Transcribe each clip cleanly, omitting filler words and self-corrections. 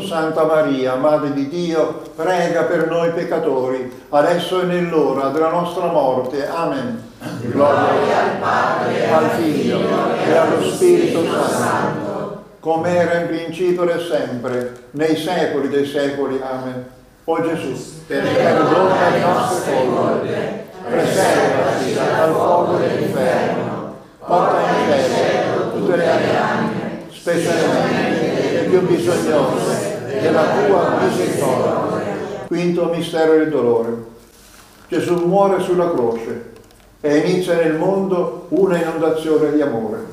Santa Maria, Madre di Dio, prega per noi peccatori, adesso e nell'ora della nostra morte. Amen. Gloria al Padre, al Figlio e allo Spirito Santo, come era in principio e sempre, nei secoli dei secoli. Amen. O Gesù, perdona le nostre colpe, preservaci dal fuoco dell'inferno, porta in cielo tutte le anime, specialmente le più bisognose della tua misericordia. Quinto mistero del dolore. Gesù muore sulla croce e inizia nel mondo una inondazione di amore.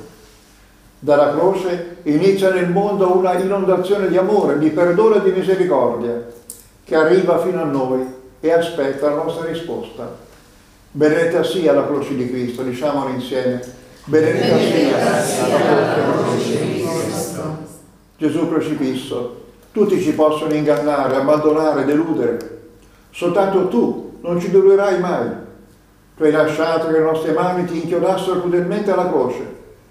Dalla croce inizia nel mondo una inondazione di amore, di perdono e di misericordia, che arriva fino a noi e aspetta la nostra risposta. Benedetta sia la croce di Cristo, diciamolo insieme. Benedetta sia la croce di Cristo. Gesù crocifisso, tutti ci possono ingannare, abbandonare, deludere. Soltanto tu non ci deluderai mai. Tu hai lasciato che le nostre mani ti inchiodassero crudelmente alla croce,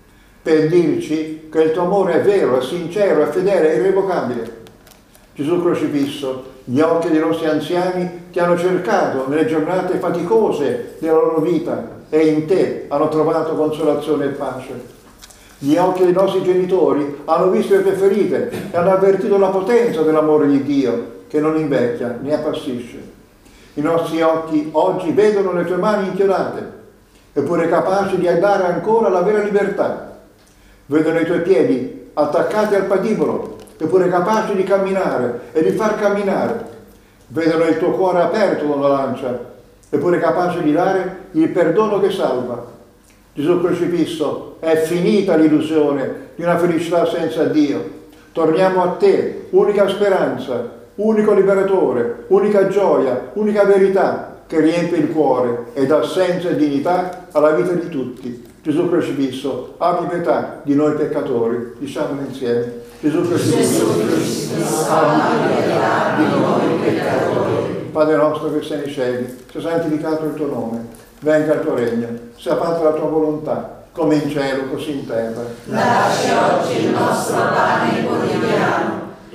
per dirci che il tuo amore è vero, è sincero, è fedele, è irrevocabile. Gesù crocifisso, gli occhi dei nostri anziani ti hanno cercato nelle giornate faticose della loro vita e in te hanno trovato consolazione e pace. Gli occhi dei nostri genitori hanno visto le tue ferite e hanno avvertito la potenza dell'amore di Dio che non invecchia né appassisce. I nostri occhi oggi vedono le tue mani inchiodate, eppure capaci di dare ancora la vera libertà. Vedono i tuoi piedi attaccati al patibolo, eppure capaci di camminare e di far camminare. Vedono il tuo cuore aperto da una lancia, eppure capace di dare il perdono che salva. Gesù crocifisso, è finita l'illusione di una felicità senza Dio. Torniamo a te, unica speranza, unico liberatore, unica gioia, unica verità che riempie il cuore e dà senso e dignità alla vita di tutti. Gesù crocifisso, abbi pietà di noi peccatori. Diciamolo insieme. Gesù crocifisso, abbi pietà di noi peccatori. Padre nostro che sei nei cieli, sia santificato il tuo nome, venga il tuo regno, sia fatta la tua volontà, come in cielo così in terra. Dacci oggi il nostro pane quotidiano